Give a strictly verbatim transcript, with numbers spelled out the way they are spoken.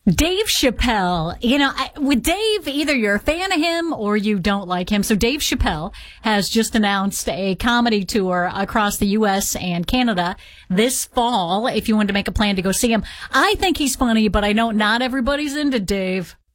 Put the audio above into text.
Dave Chappelle, you know, I, with Dave, either you're a fan of him or you don't like him. So Dave Chappelle has just announced a comedy tour across the U S and Canada this fall, if you wanted to make a plan to go see him. I think he's funny, but I know not everybody's into Dave.